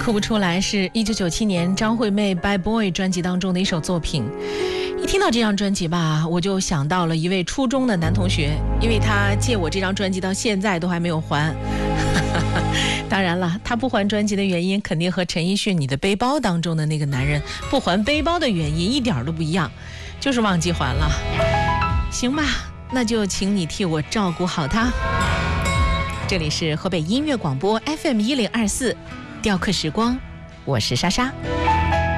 哭不出来是1997年张惠妹《Bad Boy》专辑当中的一首作品。一听到这张专辑吧，我就想到了一位初中的男同学，因为他借我这张专辑到现在都还没有还。当然了，他不还专辑的原因肯定和陈奕迅《你的背包》当中的那个男人不还背包的原因一点都不一样，就是忘记还了。行吧，那就请你替我照顾好他。这里是河北音乐广播 FM1024 雕刻时光，我是莎莎。